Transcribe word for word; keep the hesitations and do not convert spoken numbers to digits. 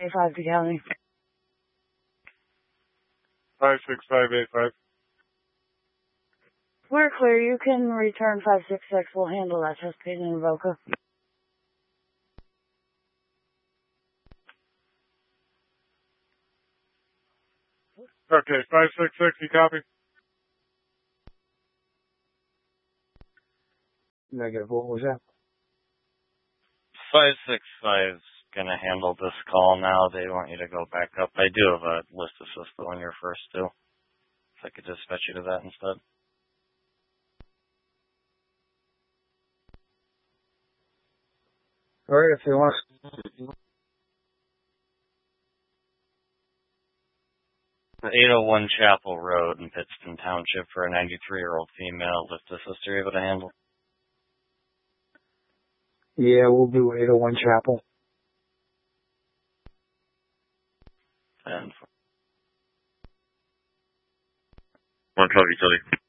eight five to county. five six five eight five. We're clear. You can return five six six. We'll handle that Chesapeake and Avoca. Okay, five six six, you copy? Negative, what was that? five six five's gonna handle this call now. They want you to go back up. I do have a list assist on your first too. If I could dispatch you to that instead. Alright, if you want. The eight oh one Chapel Road in Pittston Township for a ninety-three-year-old female lift assist. Are you able to handle? Yeah, we'll do eight oh one Chapel. And one twelve utility.